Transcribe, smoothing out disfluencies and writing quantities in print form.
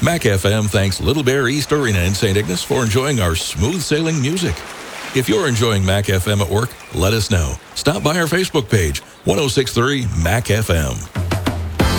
Mac FM thanks Little Bear East Arena in St. Ignace for enjoying our smooth sailing music. If you're enjoying Mac FM at work, let us know. Stop by our Facebook page, 1063 Mac FM.